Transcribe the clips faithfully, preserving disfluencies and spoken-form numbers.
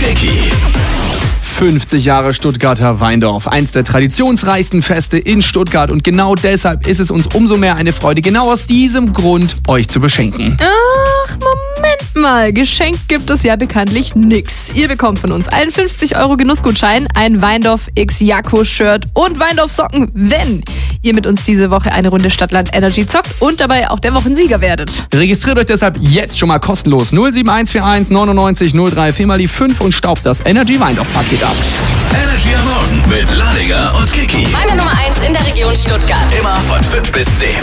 Kiki. fünfzig Jahre Stuttgarter Weindorf, eins der traditionsreichsten Feste in Stuttgart, und genau deshalb ist es uns umso mehr eine Freude, genau aus diesem Grund euch zu beschenken. Ach, Moment mal, geschenkt gibt es ja bekanntlich nix. Ihr bekommt von uns einen fünfzig Euro Genussgutschein, ein Weindorf X Jakko Shirt und Weindorf Socken, wenn ihr mit uns diese Woche eine Runde Stadtland Energy zockt und dabei auch der Wochensieger werdet. Registriert euch deshalb jetzt schon mal kostenlos null sieben eins vier eins neunundneunzig null drei vier mal die fünf und staubt das Energy Weindorf Paket ab. Energy am Morgen mit Ladiger und Kiki. Meine Nummer eins in der Region Stuttgart. Immer von fünf bis zehn.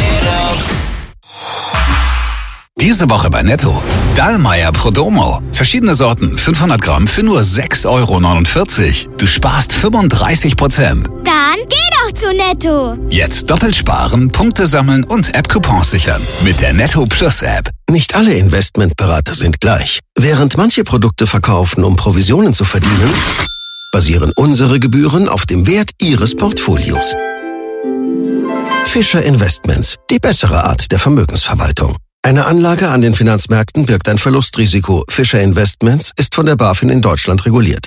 Diese Woche bei Netto. Dallmayr Prodomo. Verschiedene Sorten, fünfhundert Gramm für nur sechs Euro neunundvierzig. Du sparst fünfunddreißig Prozent. Dann geh doch zu Netto. Jetzt doppelt sparen, Punkte sammeln und App-Coupons sichern. Mit der Netto Plus App. Nicht alle Investmentberater sind gleich. Während manche Produkte verkaufen, um Provisionen zu verdienen, basieren unsere Gebühren auf dem Wert Ihres Portfolios. Fischer Investments, die bessere Art der Vermögensverwaltung. Eine Anlage an den Finanzmärkten birgt ein Verlustrisiko. Fischer Investments ist von der BaFin in Deutschland reguliert.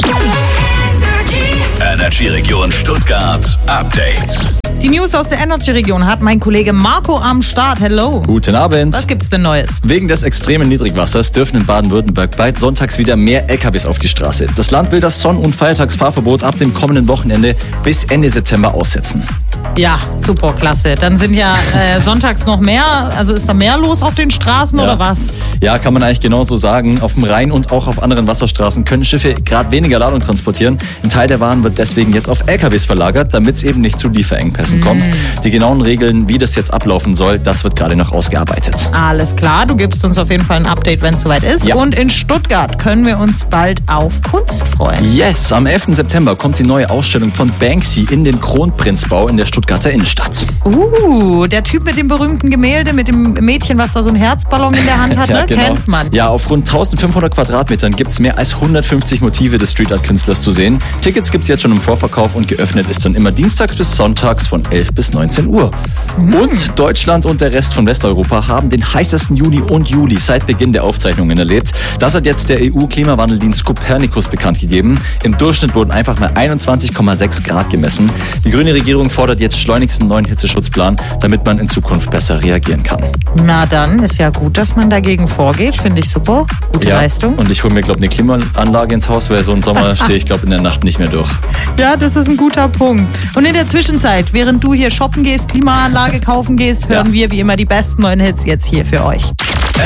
Energy Region Stuttgart Update. Die News aus der Energy-Region hat mein Kollege Marco am Start. Hello. Guten Abend. Was gibt's denn Neues? Wegen des extremen Niedrigwassers dürfen in Baden-Württemberg bald sonntags wieder mehr L K Ws auf die Straße. Das Land will das Sonn- und Feiertagsfahrverbot ab dem kommenden Wochenende bis Ende September aussetzen. Ja, super, klasse. Dann sind ja äh, sonntags noch mehr, also ist da mehr los auf den Straßen Ja. oder was? Ja, kann man eigentlich genauso sagen. Auf dem Rhein und auch auf anderen Wasserstraßen können Schiffe gerade weniger Ladung transportieren. Ein Teil der Waren wird deswegen jetzt auf L K Ws verlagert, damit es eben nicht zu Lieferengpässen mm. kommt. Die genauen Regeln, wie das jetzt ablaufen soll, das wird gerade noch ausgearbeitet. Alles klar, du gibst uns auf jeden Fall ein Update, wenn es soweit ist. Ja. Und in Stuttgart können wir uns bald auf Kunst freuen. Yes, am elften September kommt die neue Ausstellung von Banksy in den Kronprinzbau in der Stuttgarter Innenstadt. Uh, der Typ mit dem berühmten Gemälde, mit dem Mädchen, was da so einen Herzballon in der Hand hat, Ja, ne? genau. Kennt man. Ja, auf rund eintausendfünfhundert Quadratmetern gibt es mehr als hundertfünfzig Motive des Street Art Künstlers zu sehen. Tickets gibt es jetzt schon im Vorverkauf und geöffnet ist dann immer dienstags bis sonntags von elf bis neunzehn Uhr. Mhm. Und Deutschland und der Rest von Westeuropa haben den heißesten Juni und Juli seit Beginn der Aufzeichnungen erlebt. Das hat jetzt der E U-Klimawandeldienst Copernicus bekannt gegeben. Im Durchschnitt wurden einfach mal einundzwanzig Komma sechs Grad gemessen. Die grüne Regierung fordert jetzt schleunigst einen neuen Hitzeschutzplan, damit man in Zukunft besser reagieren kann. Na dann, ist ja gut, dass man dagegen vorgeht. Finde ich super. Gute Ja, Leistung. und ich hole mir, glaube ich, eine Klimaanlage ins Haus, weil so im Sommer stehe ich, glaube in der Nacht nicht mehr durch. Ja, das ist ein guter Punkt. Und in der Zwischenzeit, während du hier shoppen gehst, Klimaanlage kaufen gehst, hören Ja. wir wie immer die besten neuen Hits jetzt hier für euch.